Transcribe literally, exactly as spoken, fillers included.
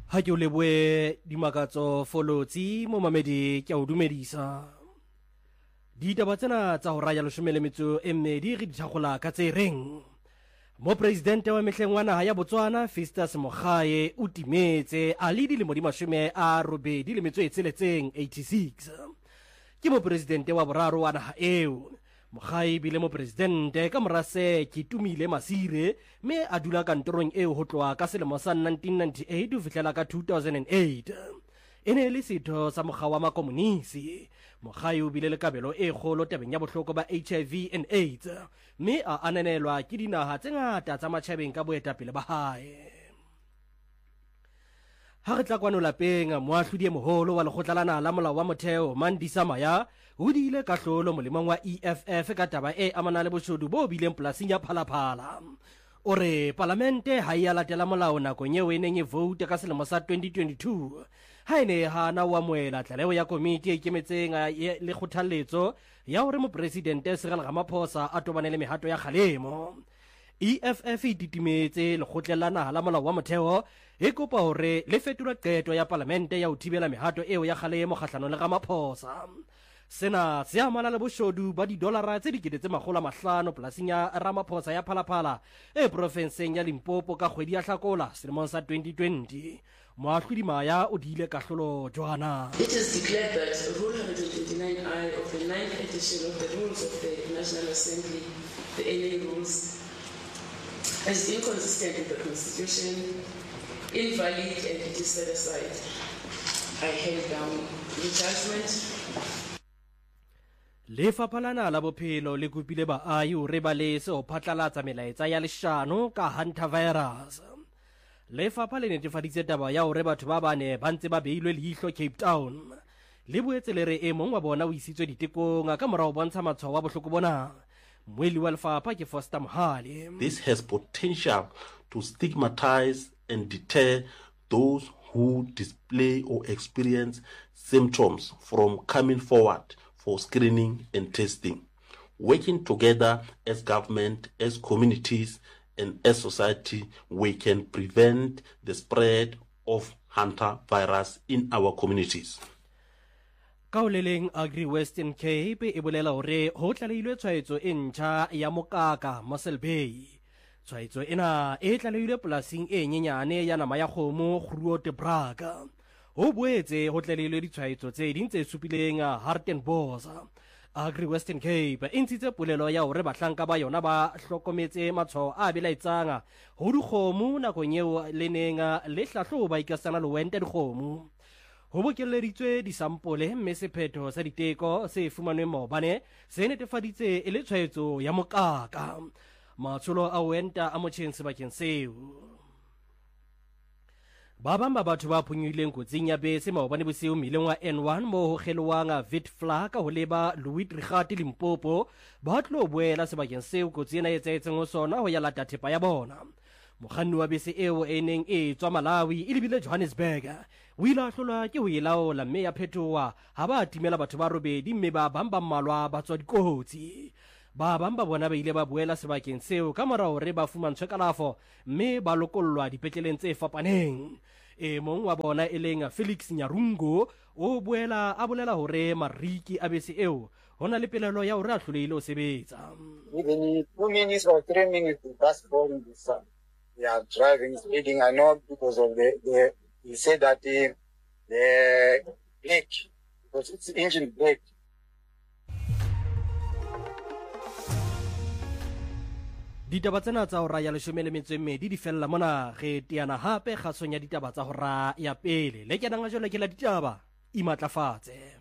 Ha ke o leboe dimakatso folotsi mo mamedi ke a o dumedisa. Ditaba tsena tsa ho raya leshome le metso e mmedi re di thagola ka tse reng. Mo presidente wa mehleng wa naha ya Botswana Festus Mogae o timetse a le dilemo di mashome a robedi le metso e tsheletseng eighty-six. Ke mo presidente wa boraro wa naha eo. Mogae bile mo presidente ka morase ke Tumile Masire me a dula kantorong eo ho tloa ka selemo sa nineteen ninety-eight ho fihlela ka two thousand eight. E ne le setho sa mokga wa makomunisi. Mogae o bile le kabelo e kgolo tabeng ya bohloko ba H I V and AIDS me a ananelwa ke dinaha tse ngata tsa matjhabeng ka boetapele ba hae. Ha re tla kwano lapeng moahlodi e moholo wa lekgotla la naha la molao wa motheo Mandisa Maya o diile kahlolo molemong wa E F F ka taba e amana le boshodu bo bileng polasing ya Phalaphala. O re parlamente ha ia latela molao nakong eo e neng e vote ka selemo sa twenty twenty-two ha ene hana wa moela tlaleho ya komiti e ikemetseng le kgothaletso ya hore mopresidente Cyril Ramaphosa a tobane le mehato ya kgalemo. E F F e titimetse lekgotleng la naha la molao wa motheo e kopa hore le fetolwe qeto ya parlamente ya ho thibela mehato eo ya kgalemo kgahlano le Ramaphosa. Sena se amana le boshodu ba didolara tse dikete tse makgolo a mahlano polasing ya Ramaphosa ya Phalaphala e profenseng ya Limpopo ka kgwedi ya Hlakola selemong sa twenty twenty. Moahlodi Maya o diile kahlolo jwana. It is declared that Rule one twenty-nine I of the ninth edition of the Rules of the National Assembly, the N A rules, is inconsistent with the Constitution, invalid, and it is set aside. I hand down the judgment. Lefapha la naha la bophelo le kopile baahi hore ba lese ho phatlalatsa melaetsa ya leshano ka hantavirus. Lefapha le netefaditse taba ya hore batho ba bane ba ntse ba beilwe leihlo Cape Town. Le boetse le re e mong wa bona o isitswe ditekong ka morao bontsha matshwao wa bohloko bona. Moeli wa lefapha ke Foster Mohale. This has potential to stigmatize and deter those who display or experience symptoms from coming forward for screening and testing. Working together as government, as communities, and as society, we can prevent the spread of hantavirus in our communities. Kaoleleng Agri Western Cape e bolela hore ho tlalehilwe tshwaetso e ntjha ya mokaka Muscle Bay. Tshwaetso ena e tlalehilwe polasing e nyenyane ya nama ya kgomo Grootebrak. Ho boetse ho tlalehilwe ditshwaetso tse ding tse supileng Hartenbos. Agri Western Cape e ntshitse polelo ya hore bahlanka ba yona ba hlokometse matshwao a belaetsang ho dikgomo nakong eo le neng le hlahloba ikasana le wente dikgomo. Ho bokelleditswe disampole mme sephetho sa diteko se fumanweng maobane se netefaditse e le tshwaetso ya mokaka. Matsholo a wenta a motjheng sebakeng seo. Ba bang ba batho ba phonyileng kotsing ya bese maobane bosiu mmileng wa N one mo ho kgelwang Witfla ka ho leba Louis Trichardt Limpopo ba tlo boela sebakeng seo kotsi ena e etsahetseng ho sona ho ya lata thepa ya bona. Mokganni wa bese eo e neng e tswa Malawi e lebile Johannesburg o ile a hlolwa ke ho e laola mme ya phetoha ha ba timela batho ba robedi mme ba bang ba mmalwa ba tswa dikotsi. Ba bang ba bona ba ile ba boela sebakeng seo ka morao hore ba fumantshwe kalafo mme ba lokollwa dipetleleng tse fapaneng. E mong wa bona e leng Felix Nyarungo o boela a bolela hore mariki a bese eo hona le pelelo ya hore a hlolehile ho sebetsa. Within two minutes or three minutes the bus falling the sun. They are driving, speeding. I know because of the, the he said that the, the brake, because it's engine brake. Ditaba tsena tsa ho raya leshome le metso e mmedi di fella mona re teana hape kgasong ya ditaba tsa ho raya pele le kenang a jwale ke la ditaba imatlafatse.